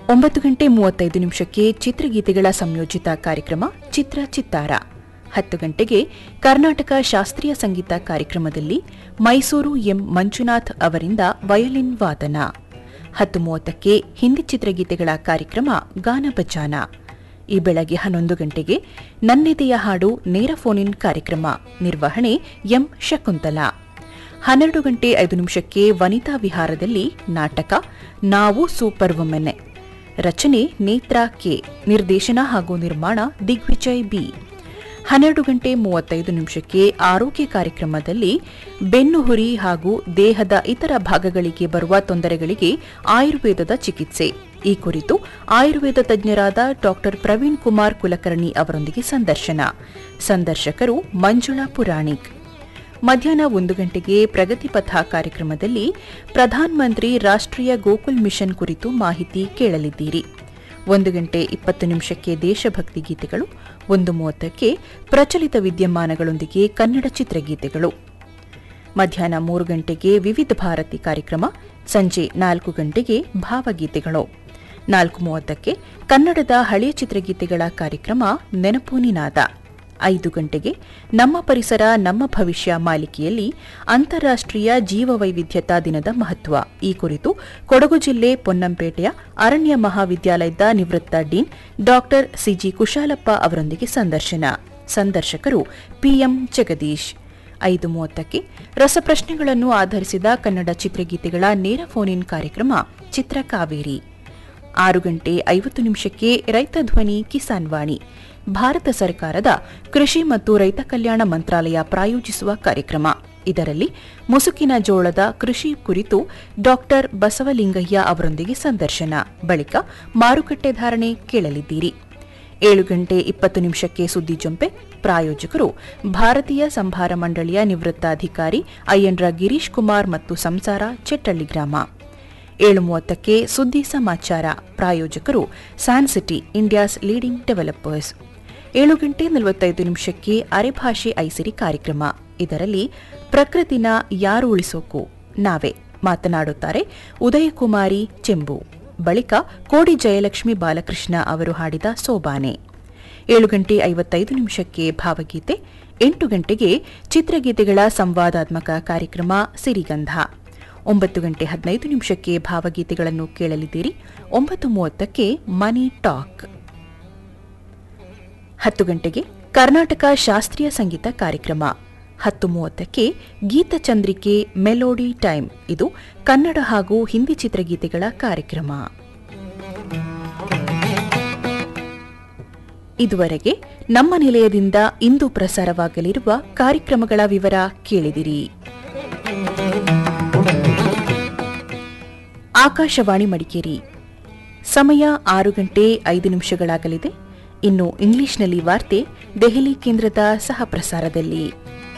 9:35 ಚಿತ್ರಗೀತೆಗಳ ಸಂಯೋಜಿತ ಕಾರ್ಯಕ್ರಮ ಚಿತ್ರ ಚಿತ್ತಾರ. 10 ಗಂಟೆಗೆ ಕರ್ನಾಟಕ ಶಾಸ್ತ್ರೀಯ ಸಂಗೀತ ಕಾರ್ಯಕ್ರಮದಲ್ಲಿ ಮೈಸೂರು ಎಂ ಮಂಜುನಾಥ್ ಅವರಿಂದ ವಯೋಲಿನ್ ವಾದನ. 10:30 ಹಿಂದಿ ಚಿತ್ರಗೀತೆಗಳ ಕಾರ್ಯಕ್ರಮ ಗಾನ ಬಜಾನ. ಈ ಬೆಳಗ್ಗೆ 11 ಗಂಟೆಗೆ ನನ್ನೆದೆಯ ಹಾಡು ನೇರ ಫೋನ್ ಇನ್ ಕಾರ್ಯಕ್ರಮ. ನಿರ್ವಹಣೆ ಎಂ ಶಕುಂತಲಾ. 12:05 ವನಿತಾ ವಿಹಾರದಲ್ಲಿ ನಾಟಕ ನಾವು ಸೂಪರ್ ವುಮೆನ್. ರಚನೆ ನೇತ್ರಾ ಕೆ. ನಿರ್ದೇಶನ ಹಾಗೂ ನಿರ್ಮಾಣ ದಿಗ್ವಿಜಯ್ ಬಿ. 12:35 ಆರೋಗ್ಯ ಕಾರ್ಯಕ್ರಮದಲ್ಲಿ ಬೆನ್ನುಹುರಿ ಹಾಗೂ ದೇಹದ ಇತರ ಭಾಗಗಳಿಗೆ ಬರುವ ತೊಂದರೆಗಳಿಗೆ ಆಯುರ್ವೇದದ ಚಿಕಿತ್ಸೆ. ಈ ಕುರಿತು ಆಯುರ್ವೇದ ತಜ್ಞರಾದ ಡಾ ಪ್ರವೀಣ್ ಕುಮಾರ್ ಕುಲಕರ್ಣಿ ಅವರೊಂದಿಗೆ ಸಂದರ್ಶನ. ಸಂದರ್ಶಕರು ಮಂಜುಳಾ ಪುರಾಣಿಕ್. ಮಧ್ಯಾಹ್ನ 1 ಗಂಟೆಗೆ ಪ್ರಗತಿಪಥ ಕಾರ್ಯಕ್ರಮದಲ್ಲಿ ಪ್ರಧಾನಮಂತ್ರಿ ರಾಷ್ಟ್ರೀಯ ಗೋಕುಲ್ ಮಿಷನ್ ಕುರಿತು ಮಾಹಿತಿ ಕೇಳಲಿದ್ದೀರಿ. 1:20 ದೇಶಭಕ್ತಿ ಗೀತೆಗಳು. 1:30 ಪ್ರಚಲಿತ ವಿದ್ಯಮಾನಗಳೊಂದಿಗೆ ಕನ್ನಡ ಚಿತ್ರಗೀತೆಗಳು. ಮಧ್ಯಾಹ್ನ 3 ಗಂಟೆಗೆ ವಿವಿಧ ಭಾರತಿ ಕಾರ್ಯಕ್ರಮ. ಸಂಜೆ 4 ಗಂಟೆಗೆ ಭಾವಗೀತೆಗಳು. 4:30 ಕನ್ನಡದ ಹಳೆಯ ಚಿತ್ರಗೀತೆಗಳ ಕಾರ್ಯಕ್ರಮ ನೆನಪು ನಿನಾದ. 5 ಗಂಟೆಗೆ ನಮ್ಮ ಪರಿಸರ ನಮ್ಮ ಭವಿಷ್ಯ ಮಾಲಿಕೆಯಲ್ಲಿ ಅಂತಾರಾಷ್ಟ್ರೀಯ ಜೀವವೈವಿಧ್ಯತಾ ದಿನದ ಮಹತ್ವ. ಈ ಕುರಿತು ಕೊಡಗು ಜಿಲ್ಲೆ ಪೊನ್ನಂಪೇಟೆಯ ಅರಣ್ಯ ಮಹಾವಿದ್ಯಾಲಯದ ನಿವೃತ್ತ ಡೀನ್ ಡಾ ಸಿಜಿ ಕುಶಾಲಪ್ಪ ಅವರೊಂದಿಗೆ ಸಂದರ್ಶನ. ಸಂದರ್ಶಕರು ಪಿಎಂ ಜಗದೀಶ್. 5:30 ರಸಪ್ರಶ್ನೆಗಳನ್ನು ಆಧರಿಸಿದ ಕನ್ನಡ ಚಿತ್ರಗೀತೆಗಳ ನೇರ ಫೋನ್ ಇನ್ ಕಾರ್ಯಕ್ರಮ ಚಿತ್ರಕಾವೇರಿ. 6:50 ರೈತ ಧ್ವನಿ ಕಿಸಾನ್ ವಾಣಿ. ಭಾರತ ಸರ್ಕಾರದ ಕೃಷಿ ಮತ್ತು ರೈತ ಕಲ್ಯಾಣ ಮಂತ್ರಾಲಯ ಪ್ರಾಯೋಜಿಸುವ ಕಾರ್ಯಕ್ರಮ. ಇದರಲ್ಲಿ ಮುಸುಕಿನ ಜೋಳದ ಕೃಷಿ ಕುರಿತು ಡಾ ಬಸವಲಿಂಗಯ್ಯ ಅವರೊಂದಿಗೆ ಸಂದರ್ಶನ. ಬಳಿಕ ಮಾರುಕಟ್ಟೆ ಧಾರಣೆ ಕೇಳಲಿದ್ದೀರಿ. 7:20 ಸುದ್ದಿ ಜೊಂಪೆ. ಪ್ರಾಯೋಜಕರು ಭಾರತೀಯ ಸಂಭಾರ ಮಂಡಳಿಯ ನಿವೃತ್ತ ಅಧಿಕಾರಿ ಅಯ್ಯಂಡ್ರ ಗಿರೀಶ್ ಕುಮಾರ್ ಮತ್ತು ಸಂಸಾರ ಚೆಟ್ಟಳ್ಳಿ ಗ್ರಾಮ. 7:30 ಸುದ್ದಿ ಸಮಾಚಾರ. ಪ್ರಾಯೋಜಕರು ಸ್ಯಾನ್ಸಿಟಿ ಇಂಡಿಯಾಸ್ ಲೀಡಿಂಗ್ ಡೆವಲಪರ್ಸ್. 7:45 ಅರೆಭಾಷೆ ಐಸಿರಿ ಕಾರ್ಯಕ್ರಮ. ಇದರಲ್ಲಿ ಪ್ರಕೃತಿನ ಯಾರು ಉಳಿಸೋಕು ನಾವೇ ಮಾತನಾಡುತ್ತಾರೆ ಉದಯಕುಮಾರಿ ಚೆಂಬು. ಬಳಿಕ ಕೋಡಿ ಜಯಲಕ್ಷ್ಮಿ ಬಾಲಕೃಷ್ಣ ಅವರು ಹಾಡಿದ ಸೋಬಾನೆ. 7:55 ಭಾವಗೀತೆ. 8 ಗಂಟೆಗೆ ಚಿತ್ರಗೀತೆಗಳ ಸಂವಾದಾತ್ಮಕ ಕಾರ್ಯಕ್ರಮ ಸಿರಿಗಂಧ. 9:15 ಭಾವಗೀತೆಗಳನ್ನು ಕೇಳಲಿದ್ದೀರಿ. 9:30 ಮನಿ ಟಾಕ್. 10 ಗಂಟೆಗೆ ಕರ್ನಾಟಕ ಶಾಸ್ತ್ರೀಯ ಸಂಗೀತ ಕಾರ್ಯಕ್ರಮ. 10:30 ಗೀತಚಂದ್ರಿಕೆ ಮೆಲೋಡಿ ಟೈಮ್. ಇದು ಕನ್ನಡ ಹಾಗೂ ಹಿಂದಿ ಚಿತ್ರಗೀತೆಗಳ ಕಾರ್ಯಕ್ರಮ. ಇದುವರೆಗೆ ನಮ್ಮ ನಿಲಯದಿಂದ ಇಂದು ಪ್ರಸಾರವಾಗಲಿರುವ ಕಾರ್ಯಕ್ರಮಗಳ ವಿವರ ಕೇಳಿದಿರಿ. ಆಕಾಶವಾಣಿ ಮಡಿಕೇರಿ. ಸಮಯ 6:05 ಇನ್ನು ಇಂಗ್ಲಿಷ್ನಲ್ಲಿ ವಾರ್ತೆ ದೆಹಲಿ ಕೇಂದ್ರದ ಸಹ ಪ್ರಸಾರದಲ್ಲಿ.